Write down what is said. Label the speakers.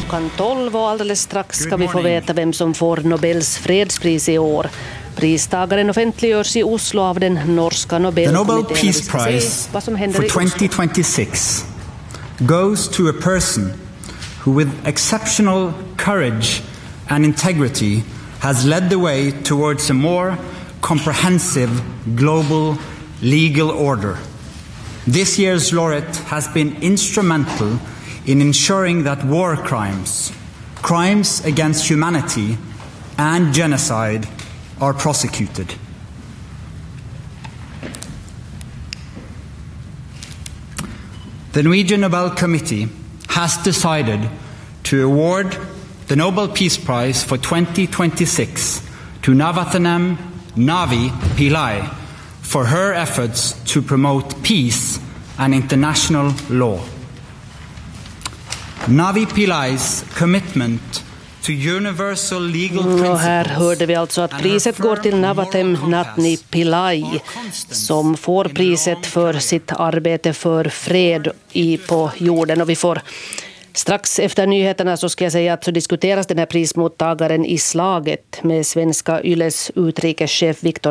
Speaker 1: 12 och alldeles strax ska vi få veta vem som får Nobels fredspris i år. Pristagaren offentliggörs i Oslo av den norska Nobelkommittén.
Speaker 2: The Nobel Peace Prize for 2026 goes to a person who with exceptional courage and integrity has led the way towards a more comprehensive global legal order. This year's laureate has been instrumental in ensuring that war crimes, crimes against humanity and genocide are prosecuted. The Norwegian Nobel Committee has decided to award the Nobel Peace Prize for 2026 to Navaratnam Navi Pillai for her efforts to promote peace and international law. Navi Pillais commitment to universal legal principles.
Speaker 1: Och här hörde vi alltså att priset går till Navaratnam Pillai som får priset för sitt arbete för fred på jorden. Och vi får strax efter nyheterna så ska jag säga att så diskuteras den här prismottagaren i slaget med svenska Yles utrikeschef Viktor